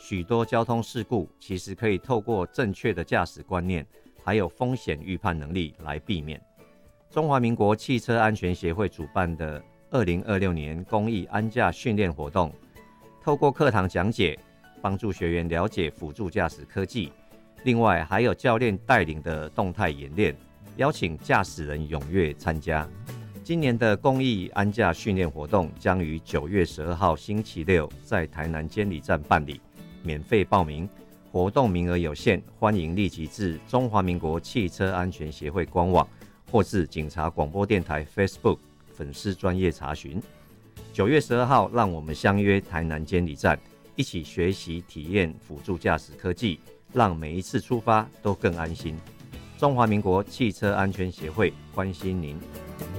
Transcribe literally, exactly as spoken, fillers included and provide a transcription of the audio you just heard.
许多交通事故其实可以透过正确的驾驶观念，还有风险预判能力来避免。中华民国汽车安全协会主办的二零二六年公益安驾训练活动，透过课堂讲解，帮助学员了解辅助驾驶科技，另外还有教练带领的动态演练，邀请驾驶人踊跃参加。今年的公益安驾训练活动将于九月十二号星期六在台南监理站办理，免费报名，活动名额有限，欢迎立即至中华民国汽车安全协会官网或至警察广播电台 Facebook 粉丝专页查询。九月十二号，让我们相约台南监理站，一起学习体验辅助驾驶科技，让每一次出发都更安心。中华民国汽车安全协会关心您。